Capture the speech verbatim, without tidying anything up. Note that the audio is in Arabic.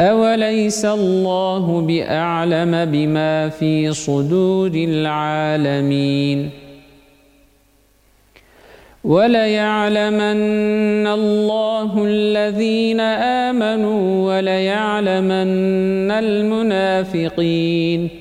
أوليس الله بأعلم بما في صدور العالمين وليعلمن الله الذين آمنوا وليعلمن المنافقين